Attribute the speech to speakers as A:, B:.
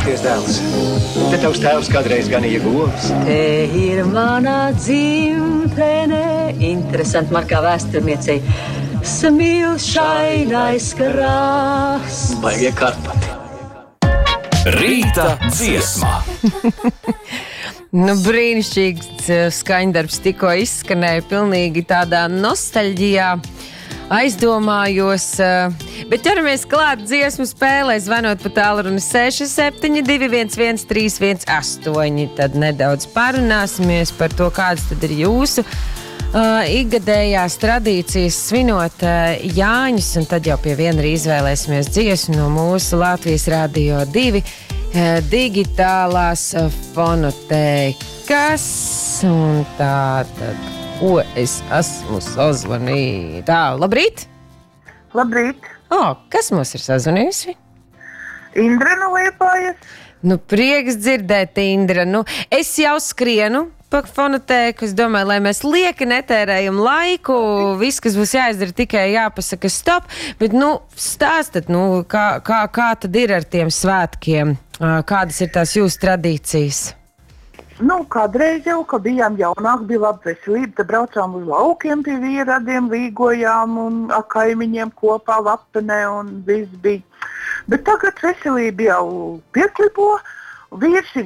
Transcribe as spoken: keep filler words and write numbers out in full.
A: atcerēties, dēls. Te tavs tēvs kādreiz ganīja govs.
B: Te ir mana dzimtene, interesanti man kā vēsturniecei. Smilšainais krāsts.
A: Baigie Karpati.
C: Rīta dziesma.
D: Nu, brīnišķīgs skaņdarbs tikko izskanēja, pilnīgi tādā nostalģijā aizdomājos, bet ķeramies klāt dziesmu spēlē, zvanot pa tālruni seši septiņi divi viens viens trīs viens astoņi. Tad nedaudz parunāsimies par to, kādas tad ir jūsu uh, ikgadējās tradīcijas svinot uh, Jāņus, un tad jau pie viena arī izvēlēsimies dziesmu no mūsu Latvijas Radio divi digitālās fonotēkas, un tā tad, ko es esmu sazvanīju. Tā, labrīt!
E: Labrīt!
D: O, kas mums ir sazvanījusi?
E: Indra no Liepājas.
D: Nu, prieks dzirdēt, Indra. Nu, es jau skrienu pa fonotēku, es domāju, lai mēs lieki netērējam laiku, viss, kas būs jāizdara, tikai jāpasaka stop, bet, nu, stāstat, nu, kā, kā, kā tad ir ar tiem svētkiem, kādas ir tās jūsu tradīcijas?
E: Nu, kādreiz jau, kad bijām jaunāki, bija laba veselība, tad braucām uz laukiem pie vīradiem, līgojām un ar kaimiņiem kopā lapenē un viss bija. Bet tagad veselība jau pieklipo, vīrs ir